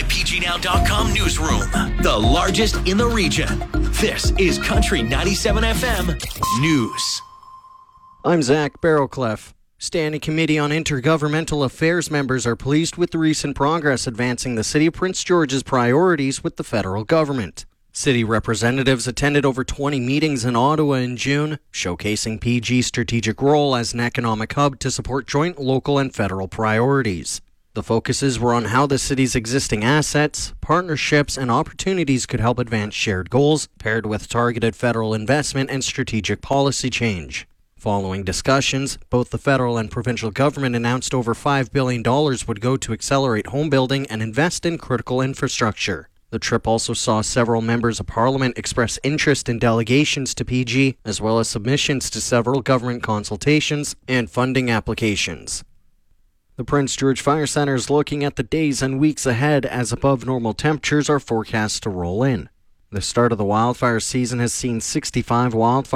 myPGNow.com newsroom, the largest in the region. This is Country 97 FM News. I'm Zach Barrowcliff. Standing Committee on Intergovernmental Affairs members are pleased with the recent progress advancing the City of Prince George's priorities with the federal government. City representatives attended over 20 meetings in Ottawa in June, showcasing PG's strategic role as an economic hub to support joint local and federal priorities. The focuses were on how the city's existing assets, partnerships, and opportunities could help advance shared goals, paired with targeted federal investment and strategic policy change. Following discussions, both the federal and provincial government announced over $5 billion would go to accelerate home building and invest in critical infrastructure. The trip also saw several members of Parliament express interest in delegations to PG, as well as submissions to several government consultations and funding applications. The Prince George Fire Centre is looking at the days and weeks ahead as above normal temperatures are forecast to roll in. The start of the wildfire season has seen 65 wildfires